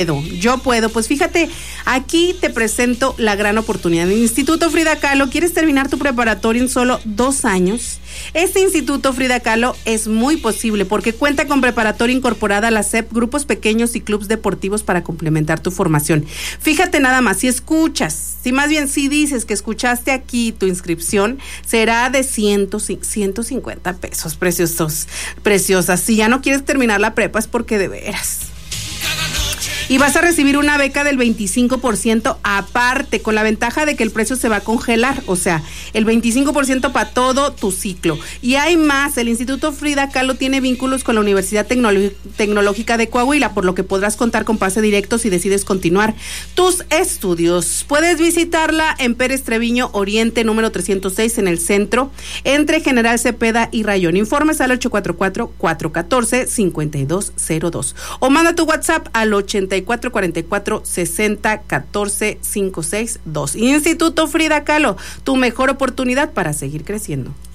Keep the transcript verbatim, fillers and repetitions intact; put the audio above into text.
Yo puedo, pues fíjate, aquí te presento la gran oportunidad. El Instituto Frida Kahlo, ¿quieres terminar tu preparatoria en solo dos años? Este Instituto Frida Kahlo es muy posible porque cuenta con preparatoria incorporada a la S E P, grupos pequeños y clubes deportivos para complementar tu formación. Fíjate nada más, si escuchas, si más bien si dices que escuchaste aquí tu inscripción, será de ciento cincuenta pesos, preciosos, preciosas. Si ya no quieres terminar la prepa es porque de veras. Y vas a recibir una beca del veinticinco por ciento aparte, con la ventaja de que el precio se va a congelar, o sea, el veinticinco por ciento para todo tu ciclo. Y hay más, el Instituto Frida Kahlo tiene vínculos con la Universidad Tecnolo- Tecnológica de Coahuila, por lo que podrás contar con pase directo si decides continuar tus estudios. Puedes visitarla en Pérez Treviño Oriente, número trescientos seis, en el centro, entre General Cepeda y Rayón. Informes al ocho cuatro cuatro, cuatro uno cuatro, cinco dos cero dos o manda tu WhatsApp al ochenta y cuatro cuarenta y cuatro sesenta catorce cinco seis dos. Instituto Frida Kahlo, tu mejor oportunidad para seguir creciendo.